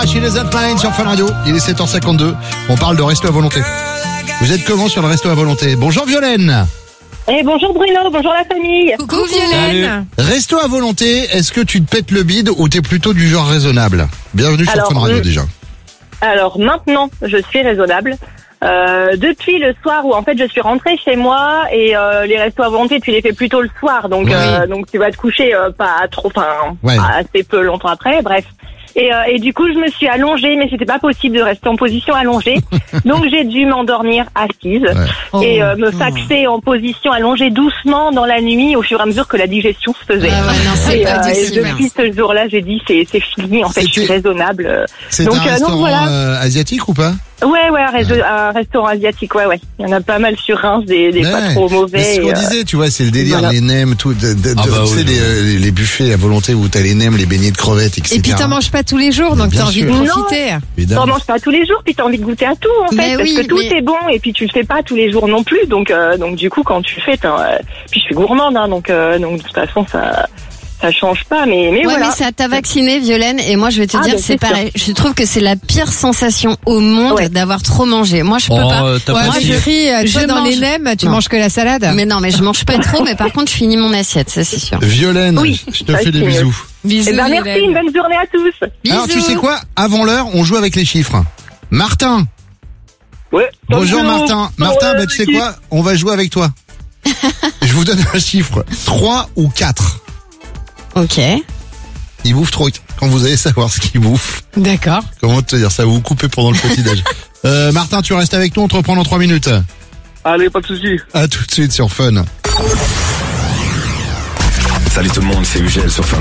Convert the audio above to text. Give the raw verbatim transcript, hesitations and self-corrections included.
Chez les Alpines sur Fun Radio, il est sept heures cinquante-deux, on parle de resto à volonté. Vous êtes comment sur le resto à volonté? Bonjour Violaine. Eh bonjour Bruno, bonjour la famille. Coucou Violaine. Resto à volonté, est-ce que tu te pètes le bide ou t'es plutôt du genre raisonnable? Bienvenue sur Alors, Fun Radio euh, déjà. Alors maintenant, je suis raisonnable. Euh, depuis le soir où en fait je suis rentrée chez moi et euh, les restos à volonté tu les fais plutôt le soir, donc Ouais. euh, donc tu vas te coucher euh, pas trop, enfin Ouais. pas assez peu longtemps après, bref. Et, euh, et du coup je me suis allongée, mais c'était pas possible de rester en position allongée, donc j'ai dû m'endormir assise Ouais. et euh, me faxer en position allongée doucement dans la nuit au fur et à mesure que la digestion se faisait. Ah ouais, non, c'est Et, pas euh, du et cinéma. depuis ce jour-là, j'ai dit c'est c'est fini. En fait, je suis C'était- raisonnable. euh, C'est donc, un euh, donc, restaurant voilà. euh, asiatique ou pas? Ouais, ouais, un, resto- un restaurant asiatique, ouais, ouais. Il y en a pas mal sur Reims, des, des pas Ouais. trop Mais mauvais. c'est ce qu'on et, euh, disait, tu vois, c'est le délire, voilà. les nems, tout, de, de, Ah de- bah tu sais, oui, les, oui. euh, les buffets à volonté où t'as les nems, les beignets de crevettes, et cetera. Et puis t'en manges pas tous les jours, donc Bien t'as envie sûr. de profiter. T'en Évidemment. manges pas tous les jours, puis t'as envie de goûter à tout, en fait, Mais parce oui, que tout mais- est bon, et puis tu le fais pas tous les jours non plus, donc, euh, donc du coup, quand tu le fais, t'as, euh, puis je suis gourmande, hein, donc, euh, donc de toute façon, ça, ça change pas, mais, mais Ouais, voilà. mais ça t'a vacciné, Violaine, et moi je vais te Ah, dire, bah, c'est c'est pareil. Je trouve que c'est la pire sensation au monde Ouais. d'avoir trop mangé. Moi, je peux Oh, pas. euh, t'as Ouais, pas moi dit- je crie, euh, je toi dans mange- les nems, tu Non. manges que la salade. Mais non, mais je mange pas trop, mais par contre, je finis mon assiette, ça c'est sûr. Violaine, Oui, je te ça, fais des c'est mieux. bisous. Bisous. Eh ben, merci, Violaine. une bonne journée à tous. Alors, tu sais quoi? Avant l'heure, on joue avec les chiffres. Martin. Ouais. Bonjour Martin. Martin, bah, tu sais quoi? On va jouer avec toi. Je vous donne un chiffre. trois ou quatre. Ok. Il bouffe trop. Quand vous allez savoir ce qu'il bouffe. D'accord. Comment te dire? Ça va vous couper pendant le petit-déj. euh, Martin, tu restes avec nous. On te reprend dans trois minutes. Allez, pas de soucis. À tout de suite sur Fun. Salut tout le monde, c'est Ugel sur Fun